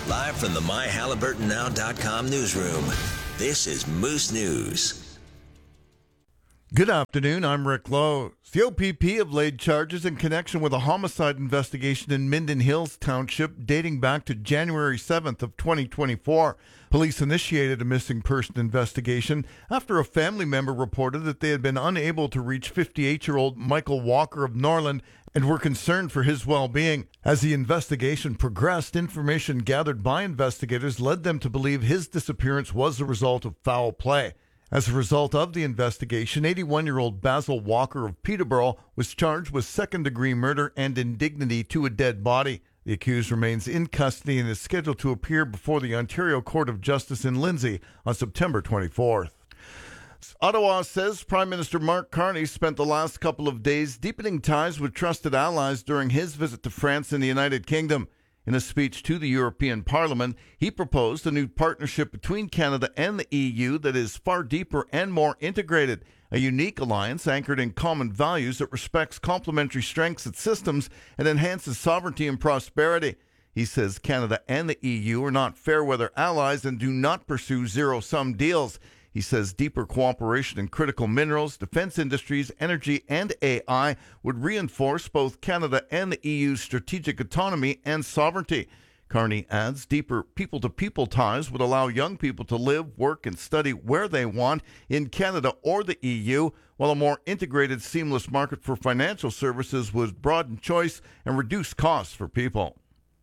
Live from the MyHalliburtonNow.com newsroom, this is Moose News. Good afternoon, I'm Rick Lowe. The OPP have laid charges in connection with a homicide investigation in Minden Hills Township dating back to January 7th of 2024. Police initiated a missing person investigation after a family member reported that they had been unable to reach 58-year-old Michael Walker of Norland and were concerned for his well-being. As the investigation progressed, information gathered by investigators led them to believe his disappearance was the result of foul play. As a result of the investigation, 81-year-old Basil Walker of Peterborough was charged with second-degree murder and indignity to a dead body. The accused remains in custody and is scheduled to appear before the Ontario Court of Justice in Lindsay on September 24th. Ottawa says Prime Minister Mark Carney spent the last couple of days deepening ties with trusted allies during his visit to France and the United Kingdom. In a speech to the European Parliament, he proposed a new partnership between Canada and the EU that is far deeper and more integrated, a unique alliance anchored in common values that respects complementary strengths and systems and enhances sovereignty and prosperity. He says Canada and the EU are not fair-weather allies and do not pursue zero-sum deals. He says deeper cooperation in critical minerals, defense industries, energy, and AI would reinforce both Canada and the EU's strategic autonomy and sovereignty. Carney adds deeper people-to-people ties would allow young people to live, work, and study where they want in Canada or the EU, while a more integrated, seamless market for financial services would broaden choice and reduce costs for people.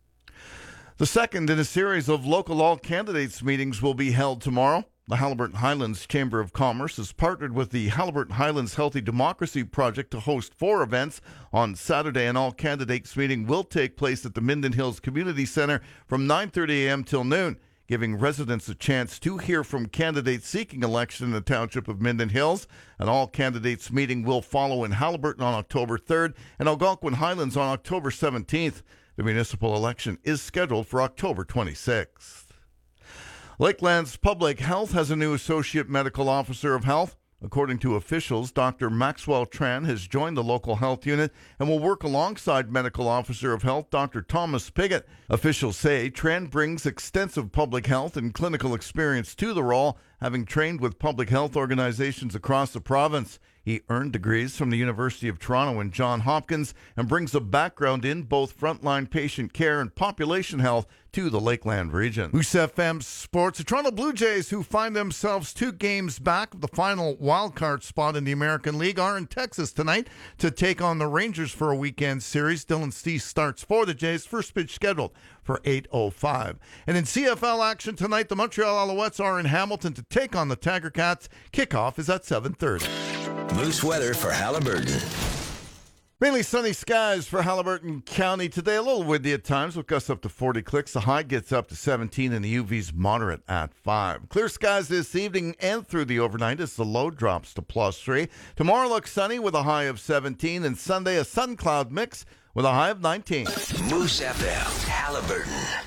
The second in a series of local all-candidates meetings will be held tomorrow. The Haliburton Highlands Chamber of Commerce has partnered with the Haliburton Highlands Healthy Democracy Project to host 4 events on Saturday. An all-candidates meeting will take place at the Minden Hills Community Centre from 9:30 a.m. till noon, giving residents a chance to hear from candidates seeking election in the township of Minden Hills. An all-candidates meeting will follow in Haliburton on October 3rd and Algonquin Highlands on October 17th. The municipal election is scheduled for October 26th. Lakeland's Public Health has a new Associate Medical Officer of Health. According to officials, Dr. Maxwell Tran has joined the local health unit and will work alongside Medical Officer of Health Dr. Thomas Piggott. Officials say Tran brings extensive public health and clinical experience to the role, having trained with public health organizations across the province. He earned degrees from the University of Toronto and Johns Hopkins and brings a background in both frontline patient care and population health to the Lakeland region. Moose FM Sports. The Toronto Blue Jays, who find themselves 2 games back of the final wildcard spot in the American League, are in Texas tonight to take on the Rangers for a weekend series. Dylan Cease starts for the Jays. First pitch scheduled for 8:05. And in CFL action tonight, the Montreal Alouettes are in Hamilton to take on the Tiger Cats. Kickoff is at 7:30. Moose weather for Haliburton. Mainly sunny skies for Haliburton County today. A little windy at times with gusts up to 40 clicks. The high gets up to 17 and the UV's moderate at 5. Clear skies this evening and through the overnight as the low drops to +3. Tomorrow looks sunny with a high of 17 and Sunday a sun cloud mix with a high of 19. Moose FM, Haliburton.